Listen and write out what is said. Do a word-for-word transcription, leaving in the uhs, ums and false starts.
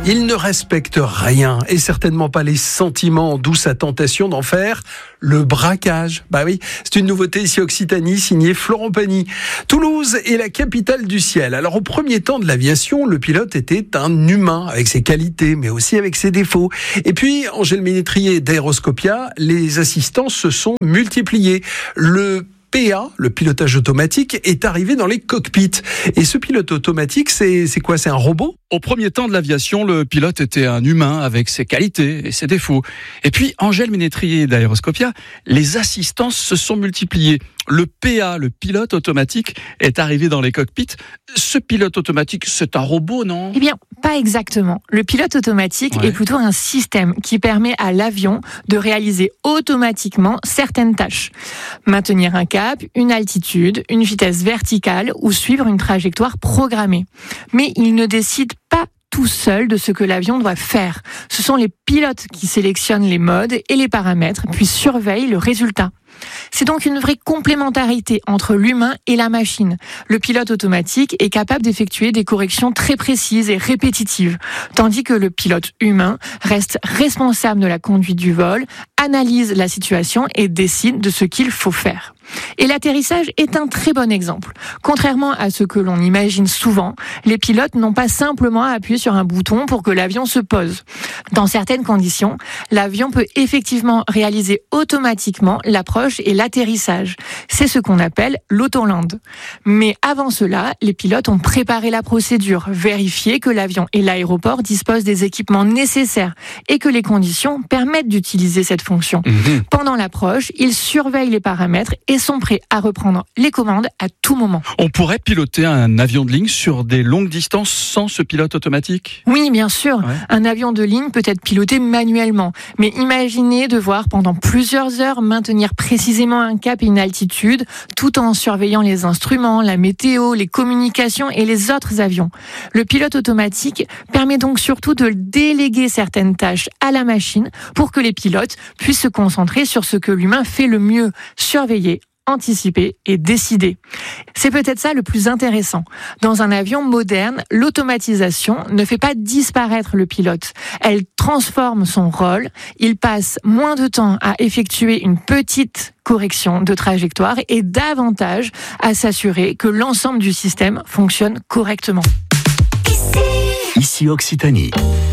Il ne respecte rien et certainement pas les sentiments, d'où sa tentation d'en faire le braquage. Bah oui, c'est une nouveauté ici Occitanie, signée Florent Pagny. Toulouse est la capitale du ciel. Alors au premier temps de l'aviation, le pilote était un humain avec ses qualités, mais aussi avec ses défauts. Et puis, Angèle Ménétrier d'Aeroscopia, les assistants se sont multipliés. Le P A, le pilotage automatique, est arrivé dans les cockpits. Et ce pilote automatique, c'est, c'est quoi? C'est un robot? Au premier temps de l'aviation, le pilote était un humain avec ses qualités et ses défauts. Et puis, Angèle Ménétrier d'Aeroscopia, les assistants se sont multipliés. Le P A, le pilote automatique, est arrivé dans les cockpits. Ce pilote automatique, c'est un robot, non? Eh bien, pas exactement. Le pilote automatique ouais. est plutôt un système qui permet à l'avion de réaliser automatiquement certaines tâches. Maintenir un cap, une altitude, une vitesse verticale ou suivre une trajectoire programmée. Mais il ne décide pas tout seul de ce que l'avion doit faire. Ce sont les pilotes qui sélectionnent les modes et les paramètres, puis surveillent le résultat. C'est donc une vraie complémentarité entre l'humain et la machine. Le pilote automatique est capable d'effectuer des corrections très précises et répétitives, tandis que le pilote humain reste responsable de la conduite du vol, analyse la situation et décide de ce qu'il faut faire. Et l'atterrissage est un très bon exemple. Contrairement à ce que l'on imagine souvent, les pilotes n'ont pas simplement à appuyer sur un bouton pour que l'avion se pose. Dans certaines conditions, l'avion peut effectivement réaliser automatiquement l'approche et l'atterrissage. C'est ce qu'on appelle l'autoland. Mais avant cela, les pilotes ont préparé la procédure, vérifié que l'avion et l'aéroport disposent des équipements nécessaires et que les conditions permettent d'utiliser cette fonction. Mmh. Pendant l'approche, ils surveillent les paramètres et sont prêts à reprendre les commandes à tout moment. On pourrait piloter un avion de ligne sur des longues distances sans ce pilote automatique? Oui, bien sûr. Ouais. Un avion de ligne peut être piloté manuellement. Mais imaginez devoir pendant plusieurs heures maintenir précisément un cap et une altitude tout en surveillant les instruments, la météo, les communications et les autres avions. Le pilote automatique permet donc surtout de déléguer certaines tâches à la machine pour que les pilotes puissent se concentrer sur ce que l'humain fait le mieux, surveiller, anticiper et décider. C'est peut-être ça le plus intéressant. Dans un avion moderne, l'automatisation ne fait pas disparaître le pilote. Elle transforme son rôle. Il passe moins de temps à effectuer une petite correction de trajectoire et davantage à s'assurer que l'ensemble du système fonctionne correctement. Ici Occitanie.